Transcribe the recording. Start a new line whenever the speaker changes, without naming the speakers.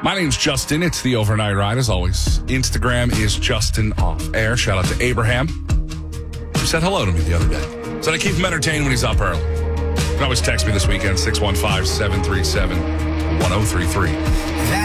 My name's Justin. It's the Overnight Ride, as always. Instagram is Justin Off Air. Shout out to Abraham, who said hello to me the other day. So I keep him entertained when he's up early. You can always text me this weekend, 615-737-1033.